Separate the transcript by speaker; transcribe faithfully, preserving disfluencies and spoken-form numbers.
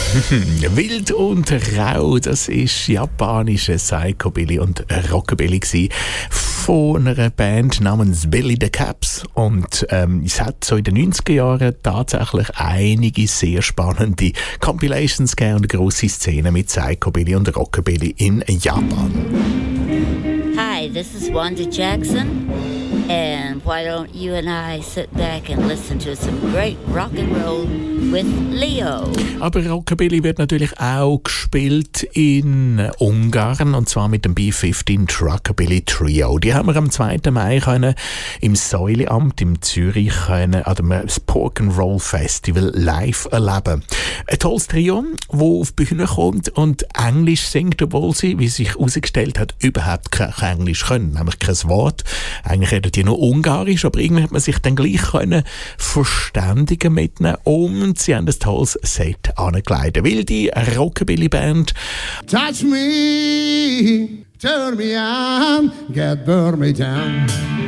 Speaker 1: Wild und rau, das ist japanische Psychobilly und Rockabilly gsi von einer Band namens Billy the Caps. Und ähm, es hat so in den neunziger Jahren tatsächlich einige sehr spannende Compilations gegeben und eine grosse Szene mit Psychobilly und Rockabilly in Japan.
Speaker 2: Hi, this is Wanda Jackson, and why don't you and I sit back and listen to some great rock and roll with Leo.
Speaker 1: Aber Rockabilly wird natürlich auch gespielt in Ungarn, und zwar mit dem B fünfzehn Truckabilly Trio. Die haben wir am zweiten Mai können im Säuleamt in Zürich können an dem Pork and Roll Festival live erleben. Ein tolles Trio, das auf die Bühne kommt und Englisch singt, obwohl sie, wie sich herausgestellt hat, überhaupt kein Englisch können, nämlich kein Wort. Eigentlich reden die nur Ungarisch, aber irgendwie hat man sich dann gleich können verständigen mit ihnen, und sie haben ein tolles Set angekleidet. Wilde Rockabilly-Band.
Speaker 3: Touch me, turn me on, get burn me down.